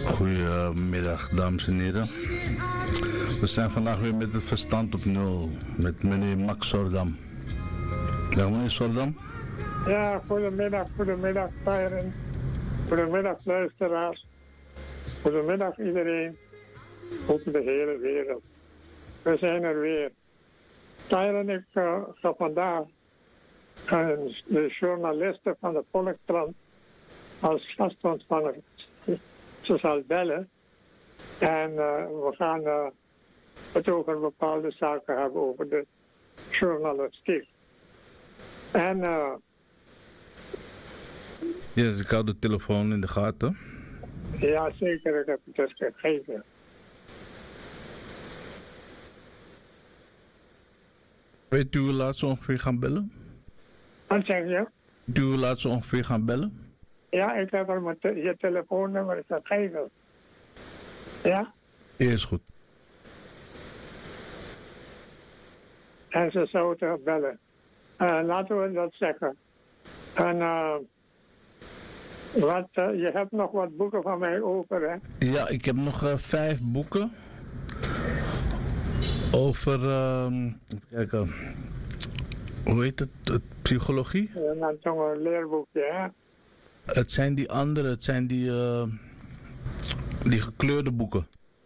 Goedemiddag, dames en heren. We zijn vandaag weer met het verstand op nul met meneer Max Sordam. Dag meneer Sordam. Ja, goedemiddag Byron. Goedemiddag luisteraars. Goedemiddag iedereen. Over de hele wereld. We zijn er weer. Byron, ik ga vandaag de journalisten van de Volkskrant als gast ontvangen. Ze zal bellen. En we gaan het over bepaalde zaken hebben over de journalistiek. En ja, dus ik hou de telefoon in de gaten. ja, zeker, ik heb het dus gegeven. Weet u hoe laat ze ongeveer gaan bellen? Wat zeg je? Weet u hoe laat ze ongeveer gaan bellen? Ja, ik heb er je telefoonnummer gegeven. Ja? Is goed. En ze zouden bellen. Laten we dat zeggen. En je hebt nog wat boeken van mij over, hè? Ja, ik heb nog 5 boeken. Over, even kijken, hoe heet het? Psychologie? Ja, dan toch een leerboekje, hè? Het zijn die andere, het zijn die gekleurde boeken.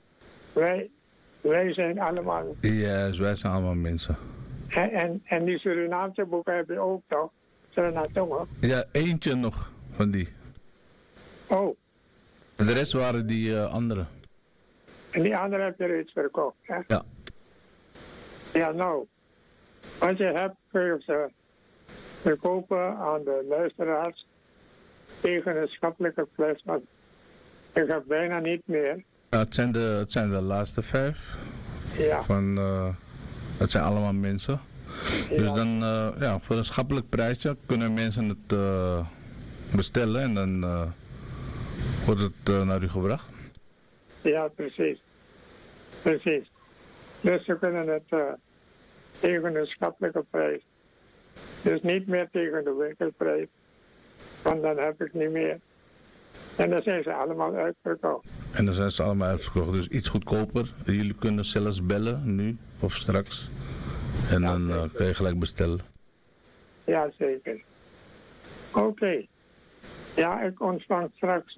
Wij zijn allemaal... Ja, yes, wij zijn allemaal mensen. En die Surinaamse boeken heb je ook toch? Suriname? Ja, eentje nog van die. Oh. De rest waren die andere. En die andere heb je reeds verkocht, hè? Ja. Ja, nou. Wat je hebt, kun je ze verkopen aan de luisteraars tegen een schappelijke prijs. Want ik heb bijna niet meer. Ja, het zijn de laatste 5. Ja. Het zijn allemaal mensen. Ja. Dus dan, voor een schappelijk prijsje kunnen mensen het bestellen en dan wordt het naar u gebracht. Ja, precies. Precies. Dus ze kunnen het tegen een schappelijke prijs. Dus niet meer tegen de winkelprijs. Want dan heb ik niet meer. En dan zijn ze allemaal uitverkocht. En dan zijn ze allemaal uitverkocht. Dus iets goedkoper. Jullie kunnen zelfs bellen, nu of straks. En ja, dan kun je gelijk bestellen. Ja, zeker. Oké. Ja, ik ontvang straks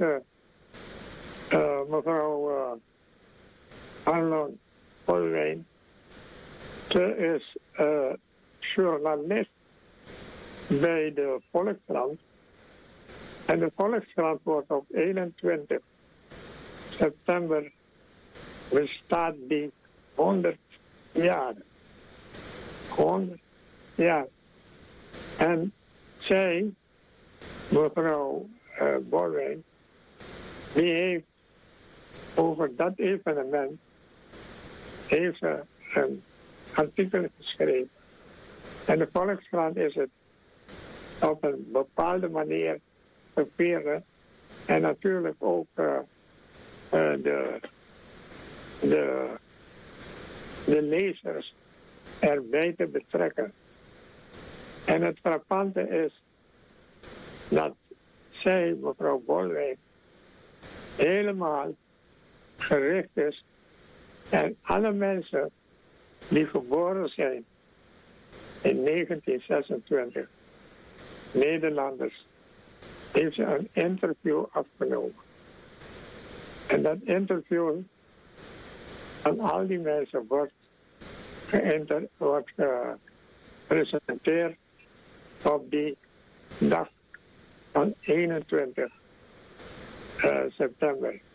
mevrouw Arnold Polwijn. Ze is journalist bij de Volkskrant. En de Volkskrant wordt op 21 september bestaat die 100 jaar. 100 jaar. En zij, mevrouw Borwijn, die heeft over dat evenement heeft ze een artikel geschreven. En de Volkskrant is het op een bepaalde manier te vieren. En natuurlijk ook de lezers erbij te betrekken. En het frappante is dat zij, mevrouw Bolwijn, helemaal gericht is en alle mensen die geboren zijn in 1926, Nederlanders, heeft ze een interview afgenomen. En dat interview aan al die mensen wordt gepresenteerd op die dag van 21 september.